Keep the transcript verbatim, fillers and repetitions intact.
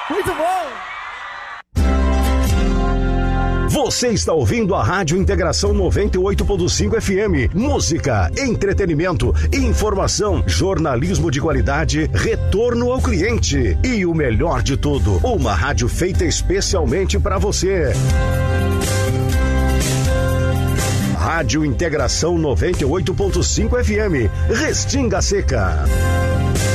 Muito bom! Você está ouvindo a Rádio Integração noventa e oito ponto cinco F M. Música, entretenimento, informação, jornalismo de qualidade, retorno ao cliente. E o melhor de tudo, uma rádio feita especialmente para você. Rádio Integração noventa e oito ponto cinco F M. Restinga Seca.